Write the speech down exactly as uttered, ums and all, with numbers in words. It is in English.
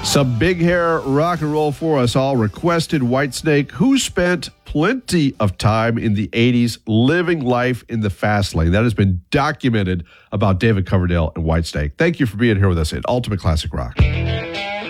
Some big hair rock and roll for us all. Requested Whitesnake, who spent plenty of time in the eighties living life in the fast lane. That has been documented about David Coverdale and Whitesnake. Thank you for being here with us at Ultimate Classic Rock.